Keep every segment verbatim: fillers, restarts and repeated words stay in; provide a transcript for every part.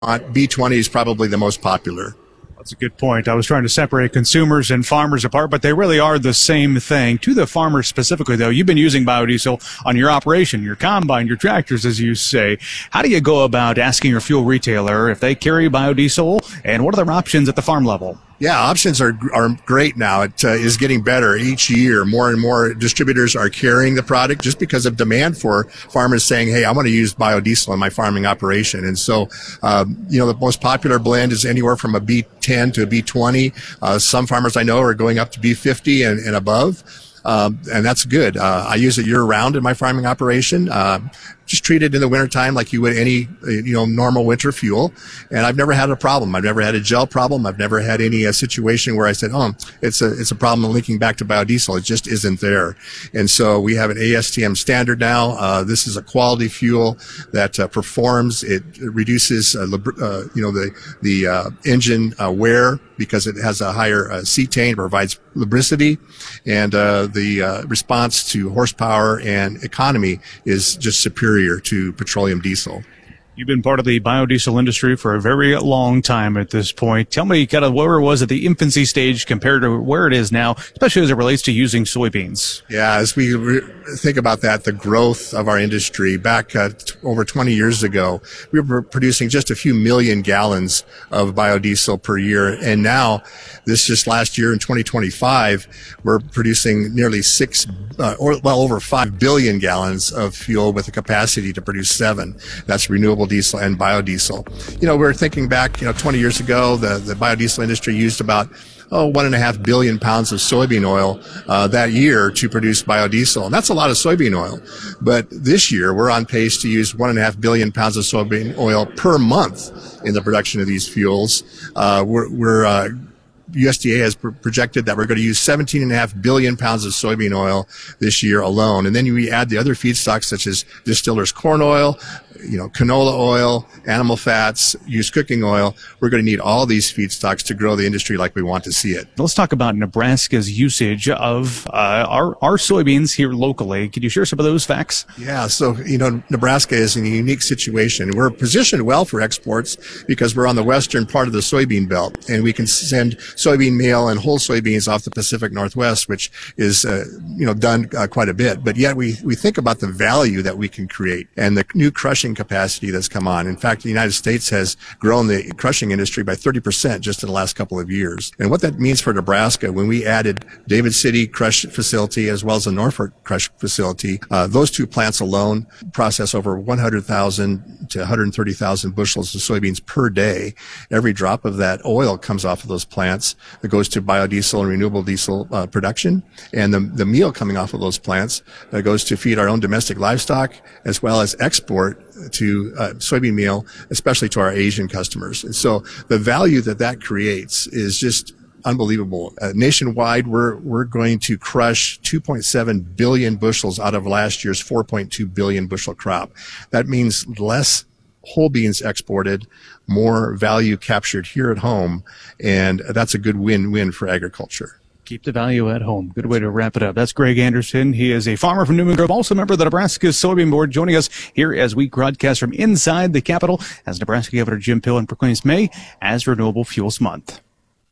B twenty is probably the most popular. That's a good point. I was trying to separate consumers and farmers apart, but they really are the same thing. To the farmers specifically, though, you've been using biodiesel on your operation, your combine, your tractors, as you say. How do you go about asking your fuel retailer if they carry biodiesel, and what are their options at the farm level? Yeah, options are are great now. It uh, is getting better each year. More and more distributors are carrying the product just because of demand for farmers saying, hey, I want to use biodiesel in my farming operation. And so, um, you know, the most popular blend is anywhere from a B ten to a B twenty. Uh, some farmers I know are going up to B fifty and, and above. Um, and that's good. Uh, I use it year round in my farming operation. Uh, just treat it in the wintertime like you would any, you know, normal winter fuel. And I've never had a problem. I've never had a gel problem. I've never had any uh, situation where I said, oh, it's a, it's a problem linking back to biodiesel. It just isn't there. And so we have an A S T M standard now. Uh, this is a quality fuel that uh, performs. It, it reduces, uh, uh, you know, the, the, uh, engine uh, wear because it has a higher uh, cetane, provides lubricity, and uh, the uh, response to horsepower and economy is just superior to petroleum diesel. You've been part of the biodiesel industry for a very long time at this point. Tell me kind of where it was at the infancy stage compared to where it is now, especially as it relates to using soybeans. Yeah, as we re- think about that, the growth of our industry, back uh, t- over twenty years ago, we were producing just a few million gallons of biodiesel per year. And now, this just last year in twenty twenty-five, we're producing nearly six, uh, or well over five billion gallons of fuel with a capacity to produce seven. That's renewable diesel and biodiesel. You know, we're thinking back, you know, twenty years ago, the, the biodiesel industry used about, oh, one and a half billion pounds of soybean oil uh, that year to produce biodiesel. And that's a lot of soybean oil. But this year, we're on pace to use one and a half billion pounds of soybean oil per month in the production of these fuels. Uh, we're, we're uh, U S D A has projected that we're going to use seventeen and a half billion pounds of soybean oil this year alone. And then we add the other feedstocks such as distillers corn oil, you know, canola oil, animal fats, used cooking oil. We're going to need all these feedstocks to grow the industry like we want to see it. Let's talk about Nebraska's usage of uh, our, our soybeans here locally. Could you share some of those facts? Yeah, so, you know, Nebraska is in a unique situation. We're positioned well for exports because we're on the western part of the soybean belt, and we can send soybean meal and whole soybeans off the Pacific Northwest, which is, uh, you know, done uh, quite a bit. But yet we, we think about the value that we can create and the new crushing capacity that's come on. In fact, the United States has grown the crushing industry by thirty percent just in the last couple of years. And what that means for Nebraska, when we added David City crush facility as well as the Norfolk crush facility, uh, those two plants alone process over one hundred thousand to one hundred thirty thousand bushels of soybeans per day. Every drop of that oil comes off of those plants that goes to biodiesel and renewable diesel uh, production. And the, the meal coming off of those plants uh, goes to feed our own domestic livestock as well as export to uh, soybean meal, especially to our Asian customers. And so the value that that creates is just unbelievable. Uh, nationwide, we're we're going to crush two point seven billion bushels out of last year's four point two billion bushel crop. That means less whole beans exported, more value captured here at home, and that's a good win-win for agriculture. Keep the value at home. Good way to wrap it up. That's Greg Anderson. He is a farmer from Newman Grove, also a member of the Nebraska Soybean Board, joining us here as we broadcast from inside the Capitol as Nebraska Governor Jim Pillen proclaims May as Renewable Fuels Month.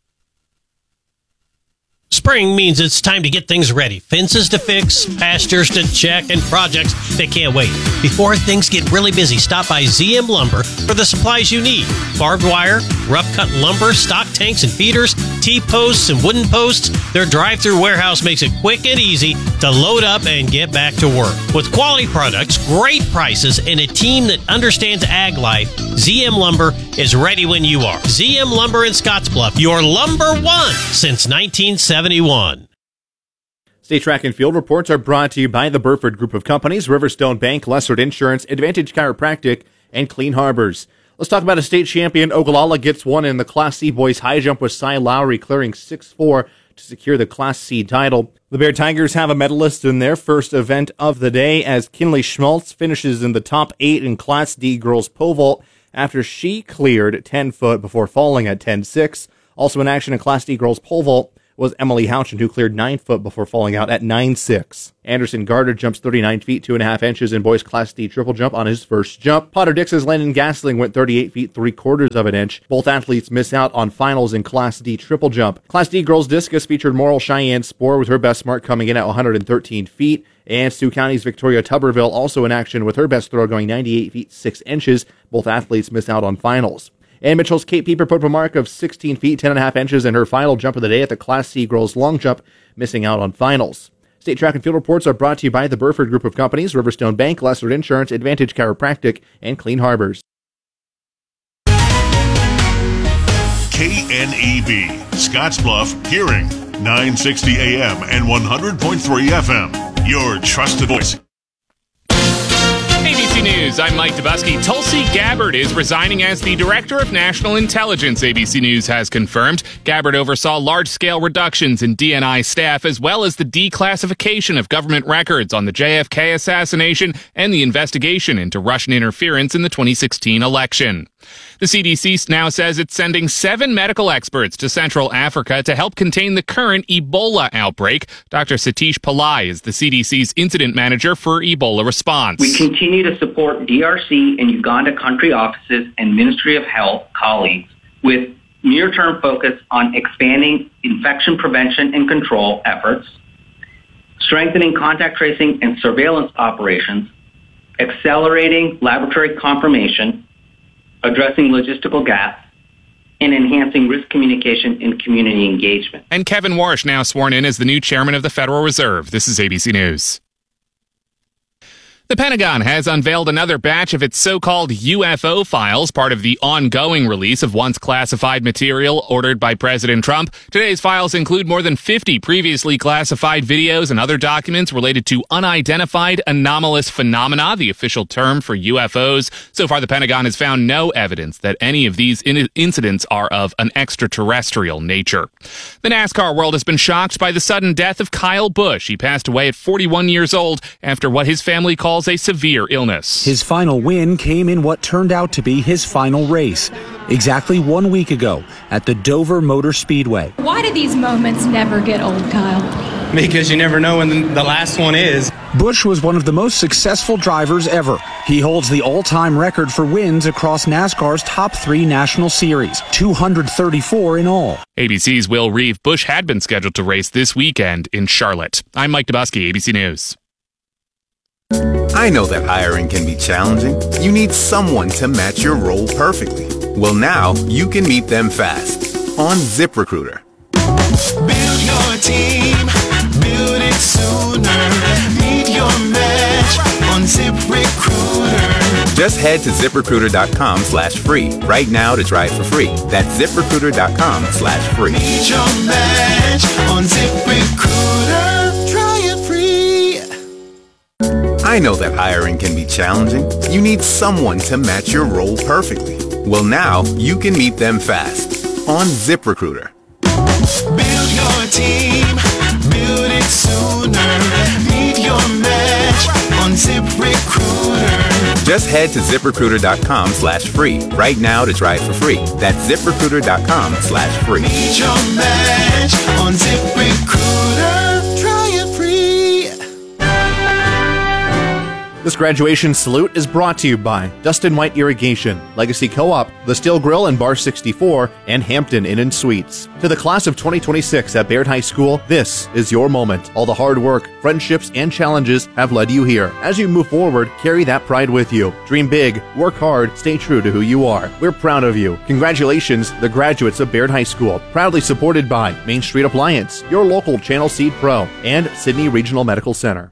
Spring means it's time to get things ready. Fences to fix, pastures to check, and projects that can't wait. Before things get really busy, stop by Z M Lumber for the supplies you need. Barbed wire, rough-cut lumber, stock tanks and feeders, T-posts and wooden posts. Their drive-through warehouse makes it quick and easy to load up and get back to work. With quality products, great prices, and a team that understands ag life, Z M Lumber is ready when you are. Z M Lumber in Scottsbluff, your lumber one since nineteen seventy-one. State Track and Field reports are brought to you by the Burford Group of Companies, Riverstone Bank, Lessard Insurance, Advantage Chiropractic, and Clean Harbors. Let's talk about a state champion. Ogallala gets one in the Class C boys high jump with Cy Lowry clearing six four to secure the Class C title. The Bear Tigers have a medalist in their first event of the day as Kinley Schmaltz finishes in the top eight in Class D girls pole vault after she cleared ten foot before falling at ten six. Also in action in Class D girls pole vault, was Emily Houchin, who cleared nine foot before falling out at nine six. Anderson Gardner jumps thirty-nine feet, two and a half inches in boys Class D triple jump on his first jump. Potter Dix's Landon Gasling went thirty-eight feet, three quarters of an inch. Both athletes miss out on finals in Class D triple jump. Class D girls discus featured Moral Cheyenne Spoor with her best mark coming in at one hundred thirteen feet. And Sioux County's Victoria Tuberville also in action with her best throw going ninety-eight feet, six inches. Both athletes miss out on finals. And Mitchell's Kate Pieper put up a mark of sixteen feet, ten and a half inches in her final jump of the day at the Class C girls long jump, missing out on finals. State Track and Field reports are brought to you by the Burford Group of Companies, Riverstone Bank, Lessard Insurance, Advantage Chiropractic, and Clean Harbors. K N E B, Scottsbluff, Hearing, nine sixty A M and one hundred point three F M. Your trusted voice. A B C News, I'm Mike Dubusky. Tulsi Gabbard is resigning as the Director of National Intelligence, A B C News has confirmed. Gabbard oversaw large-scale reductions in D N I staff, as well as the declassification of government records on the J F K assassination and the investigation into Russian interference in the twenty sixteen election. The C D C now says it's sending seven medical experts to Central Africa to help contain the current Ebola outbreak. Doctor Satish Pillai is the C D C's incident manager for Ebola response. We continue to support D R C and Uganda country offices and Ministry of Health colleagues with near-term focus on expanding infection prevention and control efforts, strengthening contact tracing and surveillance operations, accelerating laboratory confirmation, addressing logistical gaps, and enhancing risk communication and community engagement. And Kevin Warsh now sworn in as the new chairman of the Federal Reserve. This is A B C News. The Pentagon has unveiled another batch of its so-called U F O files, part of the ongoing release of once classified material ordered by President Trump. Today's files include more than fifty previously classified videos and other documents related to unidentified anomalous phenomena, the official term for U F Os. So far, the Pentagon has found no evidence that any of these in- incidents are of an extraterrestrial nature. The NASCAR world has been shocked by the sudden death of Kyle Busch. He passed away at forty-one years old after what his family calls a severe illness. His final win came in what turned out to be his final race, exactly one week ago at the Dover Motor Speedway. Why do these moments never get old, Kyle? Because you never know when the last one is. Busch was one of the most successful drivers ever. He holds the all-time record for wins across NASCAR's top three national series, two hundred thirty-four in all. A B C's Will Reeve. Busch had been scheduled to race this weekend in Charlotte. I'm Mike Dubusky, A B C News. I know that hiring can be challenging. You need someone to match your role perfectly. Well, now you can meet them fast on ZipRecruiter. Build your team, build it sooner. Meet your match on ZipRecruiter. Just head to ZipRecruiter.com slash free right now to try it for free. That's ZipRecruiter.com slash free. Meet your match on ZipRecruiter. Try it free. I know that hiring can be challenging. You need someone to match your role perfectly. Well, now you can meet them fast on ZipRecruiter. Build your team, build it sooner. Meet your match on ZipRecruiter. Just head to ZipRecruiter.com slash free right now to try it for free. That's ZipRecruiter.com slash free. Meet your match on ZipRecruiter. Try it free. This graduation salute is brought to you by Dustin White Irrigation, Legacy Co-op, The Still Grill and Bar sixty-four, and Hampton Inn and Suites. To the class of twenty twenty-six at Baird High School, this is your moment. All the hard work, friendships, and challenges have led you here. As you move forward, carry that pride with you. Dream big, work hard, stay true to who you are. We're proud of you. Congratulations, the graduates of Baird High School. Proudly supported by Main Street Appliance, your local Channel Seed Pro, and Sydney Regional Medical Center.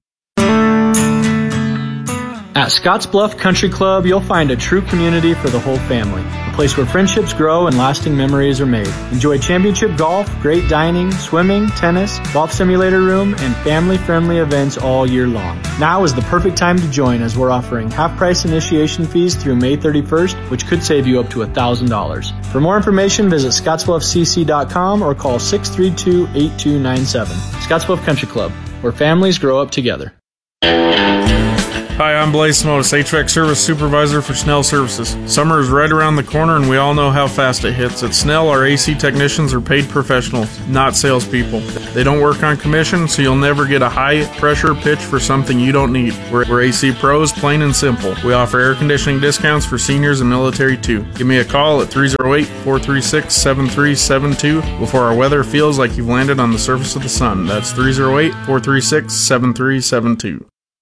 At Scottsbluff Country Club, you'll find a true community for the whole family. A place where friendships grow and lasting memories are made. Enjoy championship golf, great dining, swimming, tennis, golf simulator room, and family-friendly events all year long. Now is the perfect time to join as we're offering half-price initiation fees through May thirty-first, which could save you up to one thousand dollars. For more information, visit Scottsbluff C C dot com or call six three two, eight two nine seven. Scottsbluff Country Club, where families grow up together. Hi, I'm Blaze Motis, H V A C Service Supervisor for Snell Services. Summer is right around the corner, and we all know how fast it hits. At Snell, our A C technicians are paid professionals, not salespeople. They don't work on commission, so you'll never get a high-pressure pitch for something you don't need. We're, we're A C pros, plain and simple. We offer air conditioning discounts for seniors and military, too. Give me a call at three oh eight, four three six, seven three seven two before our weather feels like you've landed on the surface of the sun. That's three oh eight, four three six, seven three seven two.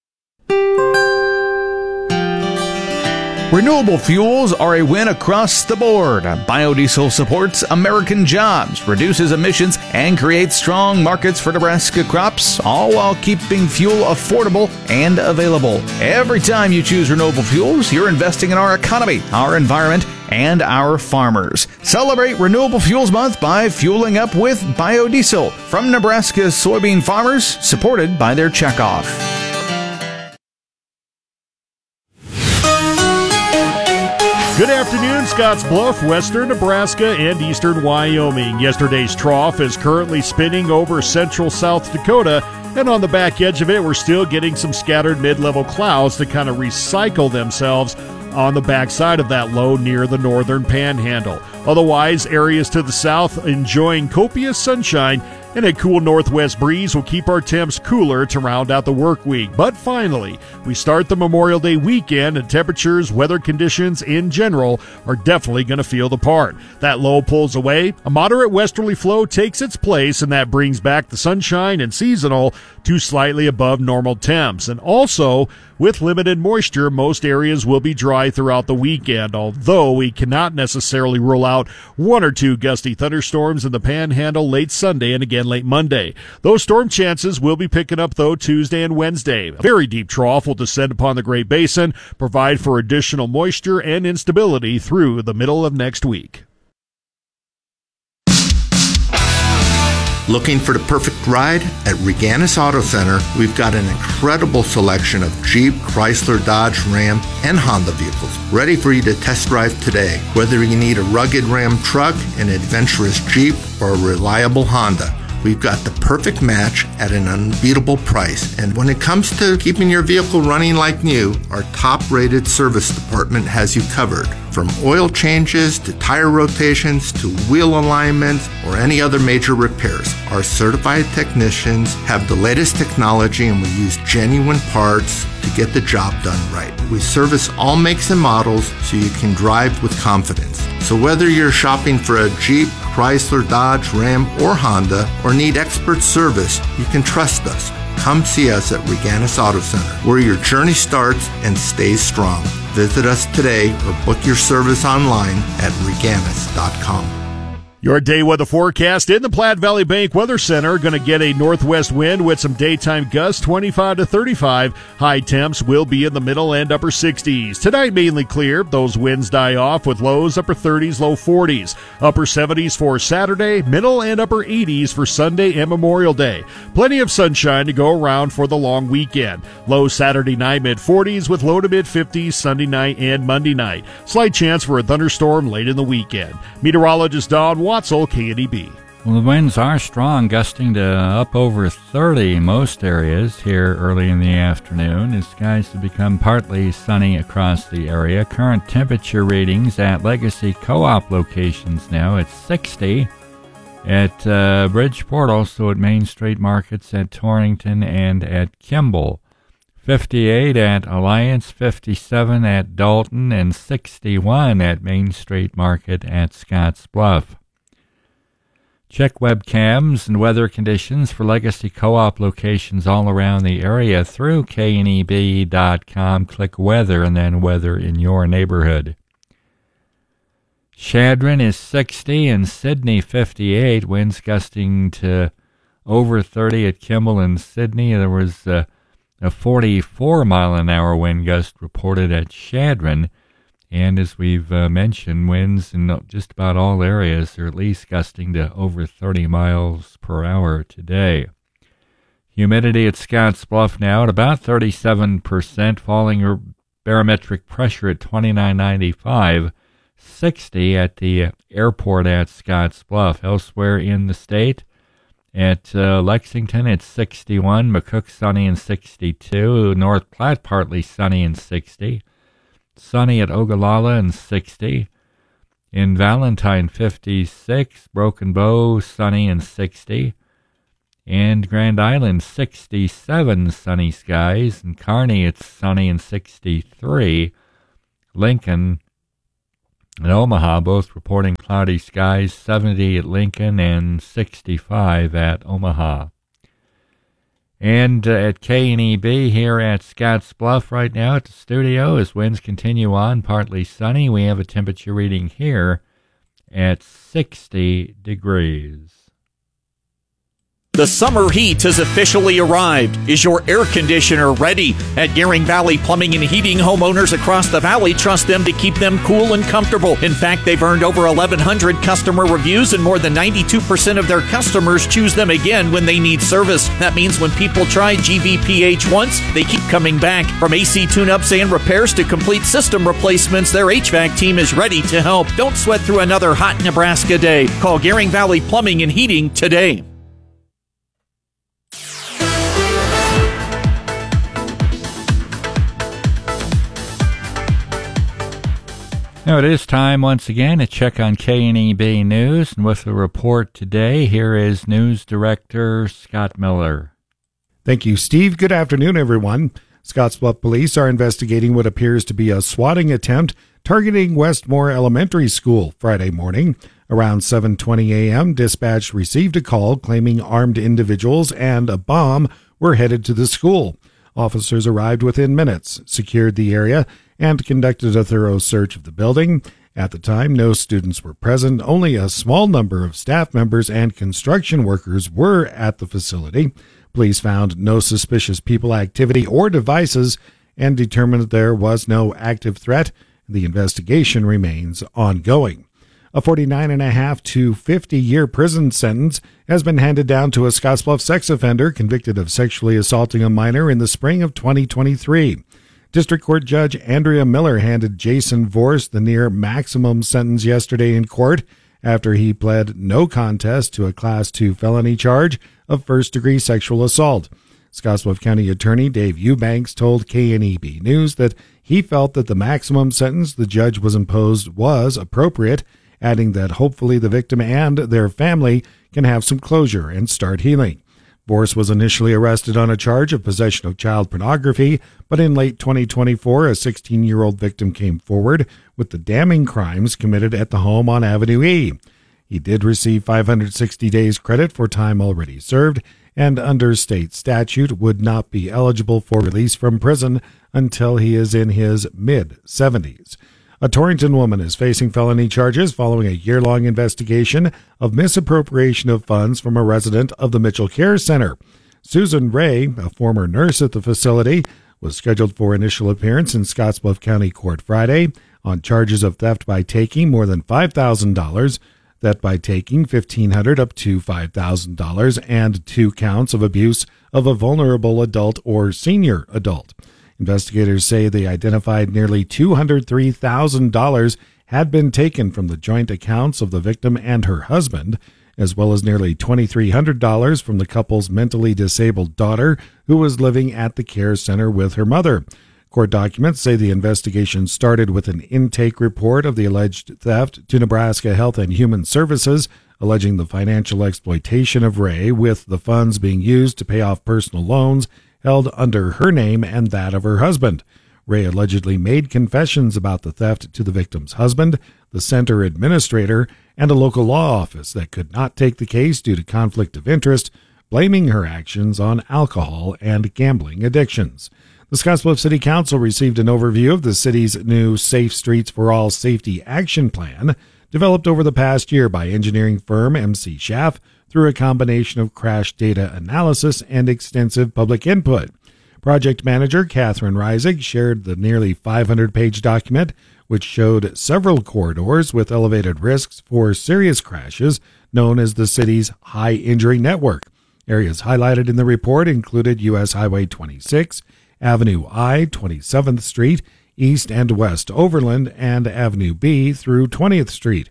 Renewable fuels are a win across the board. Biodiesel supports American jobs, reduces emissions, and creates strong markets for Nebraska crops, all while keeping fuel affordable and available. Every time you choose renewable fuels, you're investing in our economy, our environment, and our farmers. Celebrate Renewable Fuels Month by fueling up with biodiesel from Nebraska's soybean farmers, supported by their checkoff. Good afternoon, Scotts Bluff, western Nebraska, and eastern Wyoming. Yesterday's trough is currently spinning over central South Dakota, and on the back edge of it, we're still getting some scattered mid-level clouds to kind of recycle themselves on the backside of that low near the northern panhandle. Otherwise, areas to the south enjoying copious sunshine, and a cool northwest breeze will keep our temps cooler to round out the work week. But finally, we start the Memorial Day weekend, and temperatures, weather conditions in general are definitely going to feel the part. That low pulls away, a moderate westerly flow takes its place, and that brings back the sunshine and seasonal to slightly above normal temps. And also, with limited moisture, most areas will be dry throughout the weekend, although we cannot necessarily rule out one or two gusty thunderstorms in the panhandle late Sunday and again late Monday. Those storm chances will be picking up, though, Tuesday and Wednesday. A very deep trough will descend upon the Great Basin, provide for additional moisture and instability through the middle of next week. Looking for the perfect ride? At Reganis Auto Center, we've got an incredible selection of Jeep, Chrysler, Dodge, Ram, and Honda vehicles ready for you to test drive today. Whether you need a rugged Ram truck, an adventurous Jeep, or a reliable Honda, we've got the perfect match at an unbeatable price. And when it comes to keeping your vehicle running like new, our top-rated service department has you covered. From oil changes to tire rotations to wheel alignments or any other major repairs, our certified technicians have the latest technology, and we use genuine parts to get the job done right. We service all makes and models so you can drive with confidence. So whether you're shopping for a Jeep, Chrysler, Dodge, Ram, or Honda, or need expert service, you can trust us. Come see us at Reganis Auto Center, where your journey starts and stays strong. Visit us today or book your service online at reganis dot com. Your day weather forecast in the Platte Valley Bank Weather Center. Going to get a northwest wind with some daytime gusts, twenty-five to thirty-five. High temps will be in the middle and upper sixties. Tonight mainly clear. Those winds die off with lows upper thirties, low forties. Upper seventies for Saturday, middle and upper eighties for Sunday and Memorial Day. Plenty of sunshine to go around for the long weekend. Low Saturday night, mid forties with low to mid fifties Sunday night and Monday night. Slight chance for a thunderstorm late in the weekend. Meteorologist Don Watzel, K N E B. Well, the winds are strong, gusting to up over thirty in most areas here early in the afternoon. The skies have become partly sunny across the area. Current temperature readings at Legacy Co-op locations now at sixty. At uh, Bridgeport, also at Main Street Markets at Torrington and at Kimball. fifty-eight at Alliance, fifty-seven at Dalton, and sixty-one at Main Street Market at Scotts Bluff. Check webcams and weather conditions for Legacy Co-op locations all around the area through K N E B dot com. Click weather and then weather in your neighborhood. Chadron is sixty and Sydney fifty-eight. Winds gusting to over thirty at Kimball and Sydney. There was uh, a forty-four mile an hour wind gust reported at Chadron. And as we've uh, mentioned, winds in just about all areas are at least gusting to over thirty miles per hour today. Humidity at Scotts Bluff now at about thirty-seven percent, falling barometric pressure at twenty-nine ninety-five, sixty at the airport at Scotts Bluff. Elsewhere in the state, At uh, Lexington, it's sixty-one. McCook, sunny and sixty-two. North Platte, partly sunny and sixty. Sunny at Ogallala and sixty. In Valentine, fifty-six. Broken Bow, sunny and sixty. And Grand Island, sixty-seven, sunny skies. In Kearney, it's sunny and sixty-three. Lincoln and Omaha, both reporting cloudy skies, seventy at Lincoln and sixty-five at Omaha. And uh, at K N E B here at Scotts Bluff right now at the studio, as winds continue on, partly sunny, we have a temperature reading here at sixty degrees. The summer heat has officially arrived. Is your air conditioner ready? At Gearing Valley Plumbing and Heating, homeowners across the valley trust them to keep them cool and comfortable. In fact, they've earned over eleven hundred customer reviews, and more than ninety-two percent of their customers choose them again when they need service. That means when people try G V P H once, they keep coming back. From A C tune-ups and repairs to complete system replacements, their H V A C team is ready to help. Don't sweat through another hot Nebraska day. Call Gearing Valley Plumbing and Heating today. Now it is time once again to check on K N E B News, and with the report today, here is News Director Scott Miller. Thank you, Steve. Good afternoon, everyone. Scottsbluff Police are investigating what appears to be a swatting attempt targeting Westmore Elementary School Friday morning. Around seven twenty a.m., dispatch received a call claiming armed individuals and a bomb were headed to the school. Officers arrived within minutes, secured the area, and conducted a thorough search of the building. At the time, no students were present. Only a small number of staff members and construction workers were at the facility. Police found no suspicious people activity or devices and determined there was no active threat. The investigation remains ongoing. A forty-nine and a half to fifty year prison sentence has been handed down to a Scottsbluff sex offender convicted of sexually assaulting a minor in the spring of twenty twenty-three. District Court Judge Andrea Miller handed Jason Vorse the near maximum sentence yesterday in court after he pled no contest to a Class two felony charge of first-degree sexual assault. Scottsbluff County Attorney Dave Eubanks told K N E B News that he felt that the maximum sentence the judge was imposed was appropriate, adding that hopefully the victim and their family can have some closure and start healing. Vorse was initially arrested on a charge of possession of child pornography, but in late twenty twenty-four, a sixteen-year-old victim came forward with the damning crimes committed at the home on Avenue E. He did receive five hundred sixty days credit for time already served, and under state statute would not be eligible for release from prison until he is in his mid-seventies. A Torrington woman is facing felony charges following a year-long investigation of misappropriation of funds from a resident of the Mitchell Care Center. Susan Ray, a former nurse at the facility, was scheduled for initial appearance in Scottsbluff County Court Friday on charges of theft by taking more than five thousand dollars, theft by taking fifteen hundred dollars up to five thousand dollars, and two counts of abuse of a vulnerable adult or senior adult. Investigators say they identified nearly two hundred three thousand dollars had been taken from the joint accounts of the victim and her husband, as well as nearly two thousand three hundred dollars from the couple's mentally disabled daughter, who was living at the care center with her mother. Court documents say the investigation started with an intake report of the alleged theft to Nebraska Health and Human Services, alleging the financial exploitation of Ray, with the funds being used to pay off personal loans held under her name and that of her husband. Ray allegedly made confessions about the theft to the victim's husband, the center administrator, and a local law office that could not take the case due to conflict of interest, blaming her actions on alcohol and gambling addictions. The Scottsbluff City Council received an overview of the city's new Safe Streets for All Safety Action Plan, developed over the past year by engineering firm M C Schaff through a combination of crash data analysis and extensive public input. Project manager Catherine Reisig shared the nearly five hundred page document, which showed several corridors with elevated risks for serious crashes known as the city's high injury network. Areas highlighted in the report included U S Highway twenty-six, Avenue I, twenty-seventh Street, East and West Overland, and Avenue B through twentieth Street.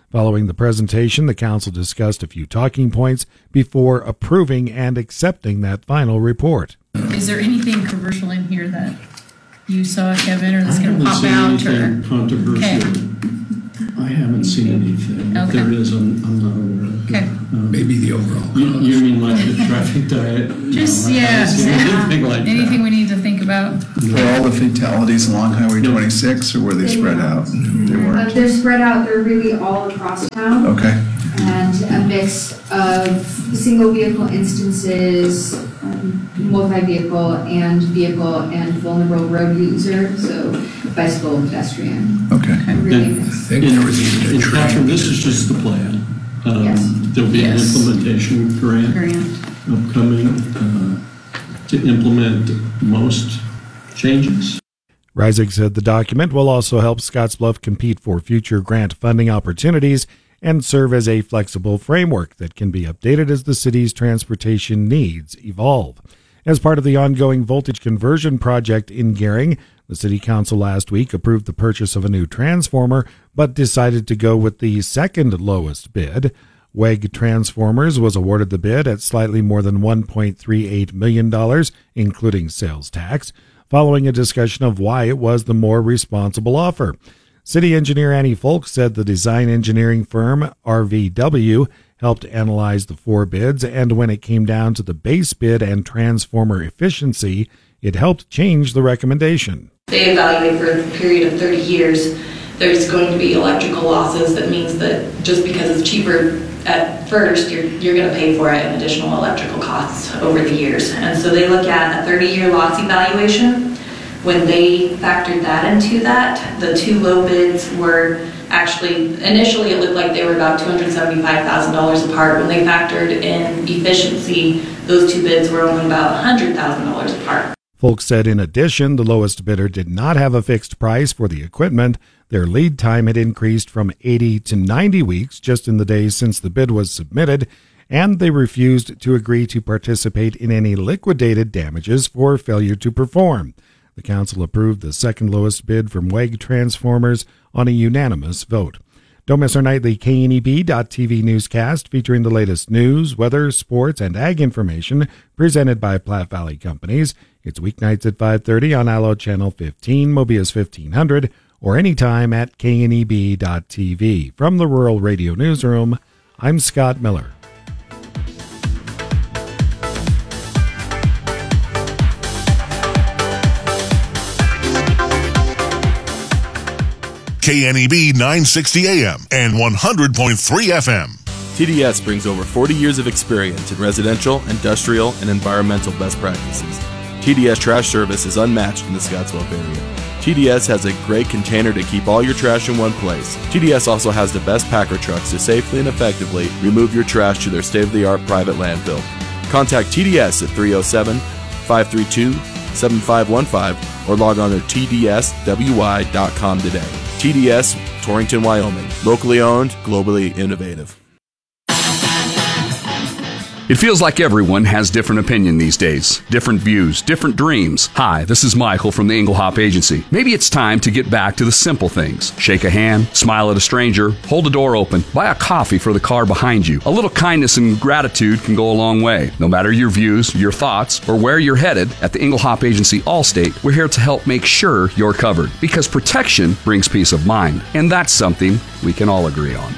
Following the presentation, the council discussed a few talking points before approving and accepting that final report. Is there anything controversial in here that you saw, Kevin, or that's going to pop I out? haven't seen anything Or controversial. okay. I haven't seen anything. If Okay. there is, I'm, I'm not aware of it. Okay. Um, Maybe the overall. You, you mean like the traffic diet? Just No, I yeah, haven't seen anything like anything we need to think about. Were all the fatalities along Highway twenty-six, or were they spread out? They Uh, weren't. they're spread out. They're really all across town. Okay. And a mix of single vehicle instances, um, multi-vehicle, and vehicle and vulnerable road user, so bicycle and pedestrian. Okay. Really And- mixed. I think there was even a and train. Catherine, this is just the plan. Um, Yes. There'll be Yes. an implementation grant, Grant. upcoming uh, to implement most changes. Reisig said the document will also help Scottsbluff compete for future grant funding opportunities and serve as a flexible framework that can be updated as the city's transportation needs evolve. As part of the ongoing voltage conversion project in Gering, the City Council last week approved the purchase of a new transformer, but decided to go with the second lowest bid. W E G Transformers was awarded the bid at slightly more than one point three eight million dollars, including sales tax, following a discussion of why it was the more responsible offer. City engineer Annie Folk said the design engineering firm R V W helped analyze the four bids, and when it came down to the base bid and transformer efficiency, it helped change the recommendation. They evaluate for a period of thirty years. There's going to be electrical losses. That means that just because it's cheaper at first, you're, you're going to pay for it in additional electrical costs over the years. And so they look at a thirty-year loss evaluation. When they factored that into that, the two low bids were actually, initially it looked like they were about two hundred seventy-five thousand dollars apart. When they factored in efficiency, those two bids were only about one hundred thousand dollars apart. Folk said in addition, the lowest bidder did not have a fixed price for the equipment. Their lead time had increased from eighty to ninety weeks just in the days since the bid was submitted, and they refused to agree to participate in any liquidated damages for failure to perform. The council approved the second lowest bid from W E G Transformers on a unanimous vote. Don't miss our nightly K N E B dot T V newscast featuring the latest news, weather, sports, and ag information presented by Platte Valley Companies. It's weeknights at five thirty on Allo Channel fifteen, Mobius fifteen hundred, or anytime at K N E B dot T V. From the Rural Radio Newsroom, I'm Scott Miller. K N E B nine sixty A M and one hundred point three F M. T D S brings over forty years of experience in residential, industrial, and environmental best practices. T D S Trash Service is unmatched in the Scottsbluff area. T D S has a great container to keep all your trash in one place. T D S also has the best packer trucks to safely and effectively remove your trash to their state-of-the-art private landfill. Contact T D S at three oh seven, five three two, seven five one five or log on to T D S W Y dot com today. T D S, Torrington, Wyoming. Locally owned, globally innovative. It feels like everyone has different opinion these days, different views, different dreams. Hi, this is Michael from the Englehop Agency. Maybe it's time to get back to the simple things. Shake a hand, smile at a stranger, hold a door open, buy a coffee for the car behind you. A little kindness and gratitude can go a long way. No matter your views, your thoughts, or where you're headed, at the Englehop Agency Allstate, we're here to help make sure you're covered. Because protection brings peace of mind, and that's something we can all agree on.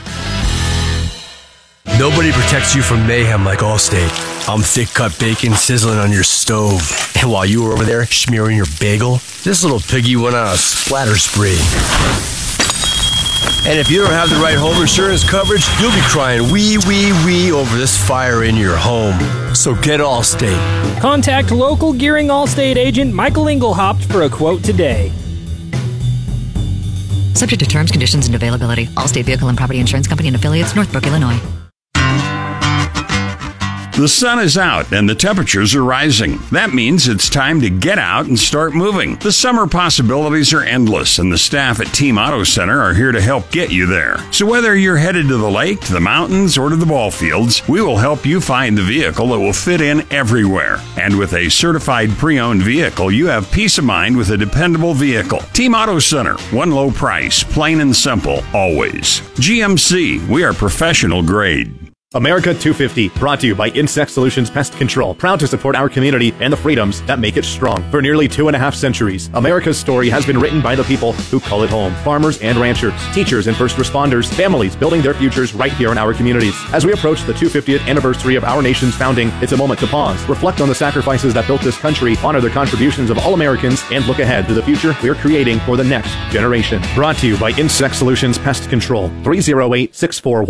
Nobody protects you from mayhem like Allstate. I'm thick-cut bacon sizzling on your stove. And while you were over there smearing your bagel, this little piggy went on a splatter spree. And if you don't have the right home insurance coverage, you'll be crying wee, wee, wee over this fire in your home. So get Allstate. Contact local Gearing Allstate agent Michael Engelhaupt for a quote today. Subject to terms, conditions, and availability. Allstate Vehicle and Property Insurance Company and Affiliates, Northbrook, Illinois. The sun is out and the temperatures are rising. That means it's time to get out and start moving. The summer possibilities are endless, and the staff at Team Auto Center are here to help get you there. So whether you're headed to the lake, to the mountains, or to the ball fields, we will help you find the vehicle that will fit in everywhere. And with a certified pre-owned vehicle, you have peace of mind with a dependable vehicle. Team Auto Center, one low price, plain and simple, always. G M C, we are professional grade. America two fifty, brought to you by Insect Solutions Pest Control, proud to support our community and the freedoms that make it strong. For nearly two and a half centuries, America's story has been written by the people who call it home. Farmers and ranchers, teachers and first responders, families building their futures right here in our communities. As we approach the two hundred fiftieth anniversary of our nation's founding, it's a moment to pause, reflect on the sacrifices that built this country, honor the contributions of all Americans, and look ahead to the future we're creating for the next generation. Brought to you by Insect Solutions Pest Control, three oh eight, six four one